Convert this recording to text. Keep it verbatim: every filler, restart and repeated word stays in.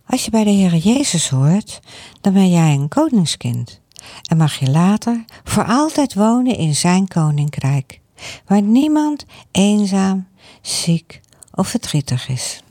Als je bij de Heere Jezus hoort, dan ben jij een koningskind en mag je later voor altijd wonen in zijn koninkrijk, waar niemand eenzaam, ziek of verdrietig is.